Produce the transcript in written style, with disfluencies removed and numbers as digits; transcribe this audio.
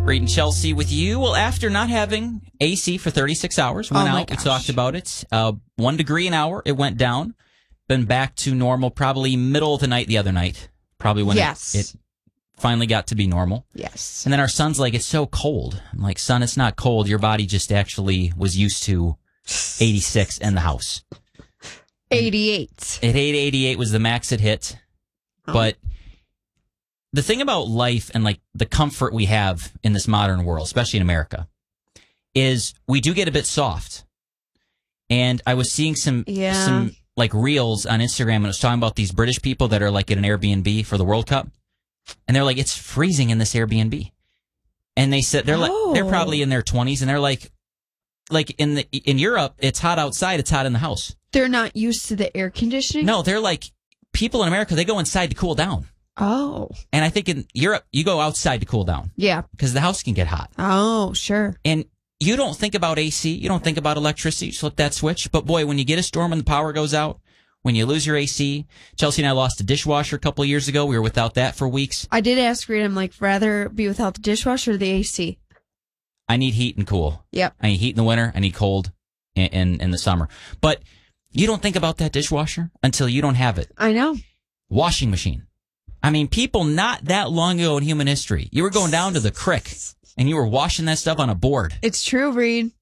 Reed and Chelsea with you. Well, after not having AC for 36 hours, went out, we talked about it. 1 degree an hour, it went down. Been back to normal probably middle of the night the other night. Probably when it finally got to be normal. Yes. And then our son's like, it's so cold. I'm like, son, it's not cold. Your body just actually was used to 86 in the house. 88. It hit 88 was the max it hit. But the thing about life and like the comfort we have in this modern world, especially in America, is we do get a bit soft. And I was seeing some like reels on Instagram, and it was talking about these British people that are like at an Airbnb for the World Cup. And they're like, it's freezing in this Airbnb. And they said they're probably in their 20s, and they're like in Europe, it's hot outside, it's hot in the house. They're not used to the air conditioning? No, they're like people in America, they go inside to cool down. Oh. And I think in Europe, you go outside to cool down. Yeah. Because the house can get hot. Oh, sure. And you don't think about AC. You don't think about electricity. You flip that switch. But boy, when you get a storm and the power goes out, when you lose your AC, Chelsea and I lost a dishwasher a couple of years ago. We were without that for weeks. I did ask Reed, I'm like, rather be without the dishwasher or the AC? I need heat and cool. Yep. I need heat in the winter. I need cold in the summer. But you don't think about that dishwasher until you don't have it. I know. Washing machine. I mean, people not that long ago in human history, you were going down to the creek and you were washing that stuff on a board. It's true, Reed.